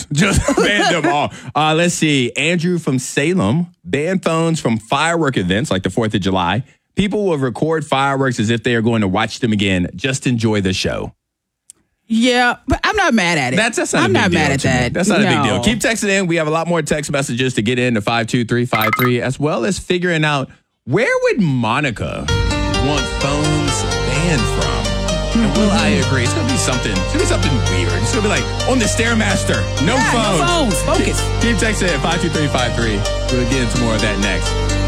Just ban them all. Let's see. Andrew from Salem. Ban phones from firework events like the 4th of July. People will record fireworks as if they are going to watch them again. Just enjoy the show. Yeah, but I'm not mad at it. That's not I'm a big not deal mad at to me. that. That's not a big deal. No. Keep texting in. We have a lot more text messages to get in to 52353, as well as figuring out where would Monica want phones banned from. And will I agree? It's gonna be something. It's gonna be something weird. It's gonna be like on the Stairmaster, no phones. No phones. Focus. Keep texting at 52353. We'll get into more of that next.